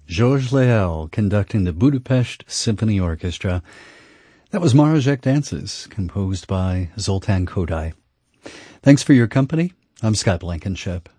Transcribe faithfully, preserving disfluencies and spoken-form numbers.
Georges Léal conducting the Budapest Symphony Orchestra. That was Marajek Dances, composed by Zoltan Kodály. Thanks for your company. I'm Scott Blankenship.